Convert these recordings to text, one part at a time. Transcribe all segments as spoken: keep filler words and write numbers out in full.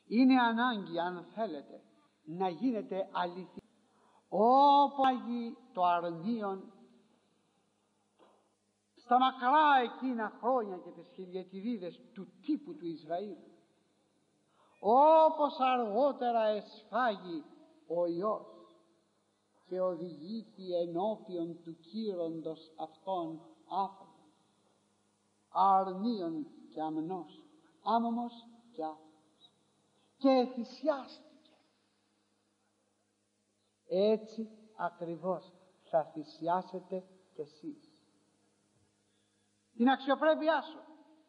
Είναι ανάγκη, αν θέλετε, να γίνετε αληθινοί. Όπου άγει το αρνίον στα μακρά εκείνα χρόνια και τις χιλιετηρίδες του τύπου του Ισραήλ, όπως αργότερα εσφάγει ο Υιός και οδηγήθη ενώπιον του κύροντος αυτών άφαγον, αρνίον και αμνός, άμωμος και άφαγος, και θυσιάστηκε. Έτσι ακριβώς θα θυσιάσετε κι εσείς την αξιοπρέπειά σου.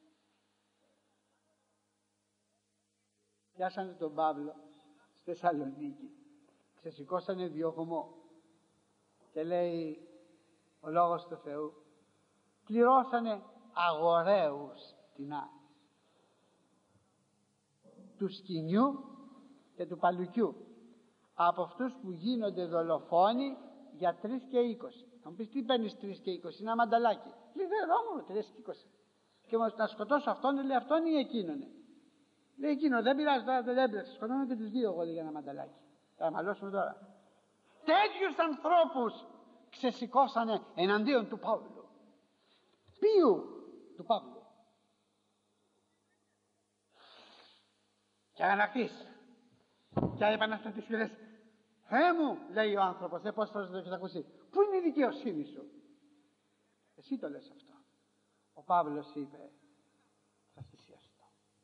Πιάσανε τον Παύλο στη Θεσσαλονίκη, ξεσηκώσανε διωγμό και λέει ο Λόγος του Θεού, πληρώσανε αγοραίους την άδεια του σκηνιού και του παλουκιού από αυτούς που γίνονται δολοφόνοι για τρεις και είκοσι. Θα μου πεις, τι παίρνεις τρεις και είκοσι, ένα μανταλάκι. Λέει, δεν δώμουν τρεις και είκοσι. Και όμως να σκοτώσω αυτόν, λέει, αυτόν ή εκείνον. Λέει, εκείνο δεν πειράζει, τώρα δεν έμπλεξε. Σκοτώνω και τους δύο εγώ, λέει, για ένα μανταλάκι. Θα μαλώσουμε τώρα. Τέτοιους ανθρώπους ξεσηκώσανε εναντίον του Παύλου. Ποιου? Του Παύλου. Και αγανακτής. Και επαναστατής και λες, Θεέ μου, λέει ο άνθρωπος, ε, πόσες φορές το έχεις ακούσει, πού είναι η δικαιοσύνη σου? Εσύ το λες αυτό. Ο Παύλος είπε, θα θυσιαστώ.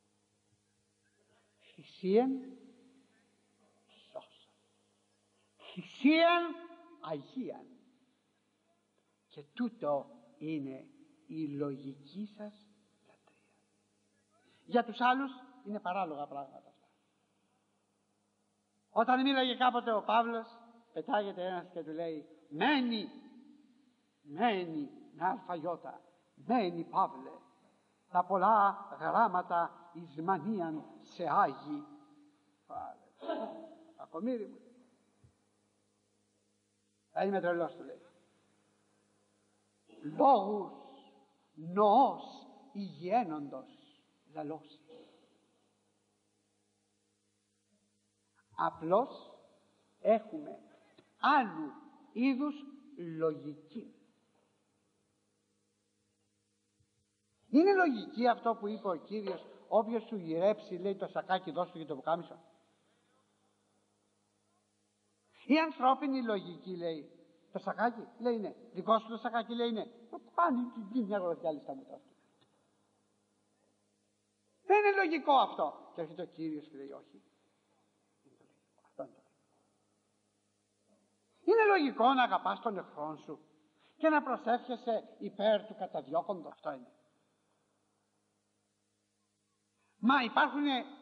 Θυσίαν σώσον. Θυσίαν αγίαν. Και τούτο είναι η λογική σας λατρεία. Για τους άλλους είναι παράλογα πράγματα αυτά. Όταν μίλαγε κάποτε ο Παύλος, πετάγεται ένας και του λέει, μένει, μένει με αλφαγιώτα, μένει Παύλε, τα πολλά γράμματα εις μανίαν σε άγι. Ακομήρι μου, θα είμαι τρελός, του λέει. Λόγους νοός υγιένοντος λαλώσει. Απλώς έχουμε άλλου είδους λογική. Είναι λογική αυτό που είπε ο Κύριος, όποιος σου γυρέψει, λέει, το σακάκι δώσ' του και το πουκάμισο? Η ανθρώπινη λογική λέει, το σακάκι, λέει, ναι. Δικό σου το σακάκι, λέει, ναι. Πάνε και μια γροθιά λίστα μου αυτό. Δεν είναι λογικό αυτό. Και έρχεται ο Κύριος και λέει, όχι. Είναι το λογικό. Αυτό είναι το λογικό. Είναι λογικό να αγαπάς τον εχθρόν σου και να προσεύχεσαι υπέρ του καταδιώκοντος. Αυτό είναι. Μα υπάρχουν